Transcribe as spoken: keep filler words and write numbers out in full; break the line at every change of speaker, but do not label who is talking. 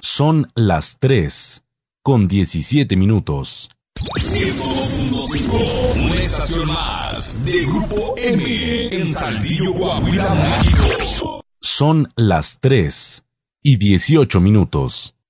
Son las tres, con diecisiete minutos.
ciento dos punto cinco, una estación más de Grupo M en Saltillo, Coahuila, México.
Son las tres y dieciocho minutos.